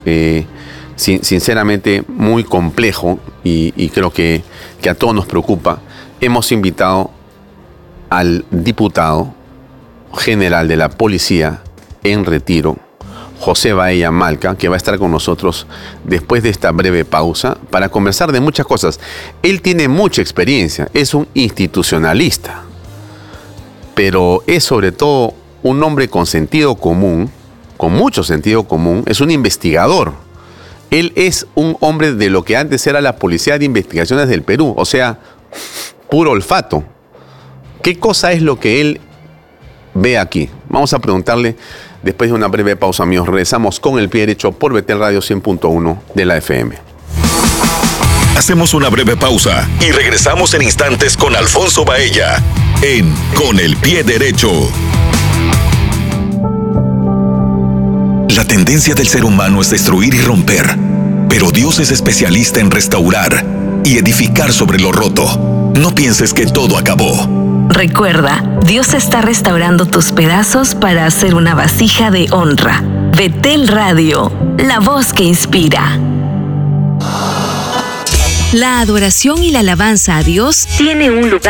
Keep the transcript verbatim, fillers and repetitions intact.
eh, sin, sinceramente muy complejo y, y creo que, que a todos nos preocupa. Hemos invitado al diputado general de la Policía en retiro, José Baella Malca, que va a estar con nosotros después de esta breve pausa para conversar de muchas cosas. Él tiene mucha experiencia, es un institucionalista, pero es sobre todo un hombre con sentido común, con mucho sentido común, es un investigador. Él es un hombre de lo que antes era la Policía de Investigaciones del Perú, o sea, puro olfato. ¿Qué cosa es lo que él ve aquí? Vamos a preguntarle después de una breve pausa, amigos. Regresamos con El Pie Derecho por Betel Radio cien punto uno de la F M. Hacemos una breve pausa y regresamos en instantes con Alfonso Baella en Con el Pie Derecho. La tendencia del ser humano es destruir y romper, pero Dios es especialista en restaurar y edificar sobre lo roto. No pienses que todo acabó. Recuerda, Dios está restaurando tus pedazos para hacer una vasija de honra. Betel Radio, la voz que inspira. La adoración y la alabanza a Dios Tiene un lugar